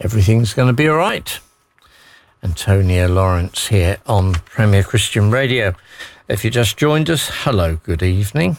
everything's going to be all right. Antonia Lawrence here on Premier Christian Radio. If you just joined us, hello, good evening.